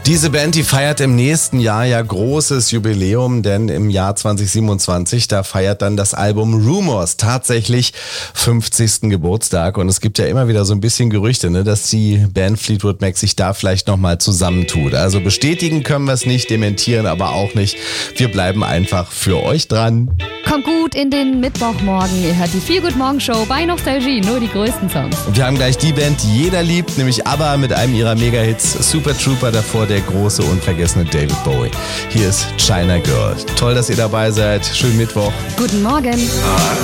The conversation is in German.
Diese Band, die feiert im nächsten Jahr ja großes Jubiläum, denn im Jahr 2027, da feiert dann das Album Rumours tatsächlich 50. Geburtstag. Und es gibt ja immer wieder so ein bisschen Gerüchte, ne, dass die Band Fleetwood Mac sich da vielleicht nochmal zusammentut. Also bestätigen können wir es nicht, dementieren aber auch nicht. Wir bleiben einfach für euch dran. Kommt gut in den Mittwochmorgen. Ihr hört die Feel Good Morgen Show bei Nostalgie, nur die größten Songs. Und wir haben gleich die Band, die jeder liebt, nämlich ABBA mit einem ihrer Mega-Hits, Super Trooper, davor der große, unvergessene David Bowie. Hier ist China Girl. Toll, dass ihr dabei seid. Schönen Mittwoch. Guten Morgen.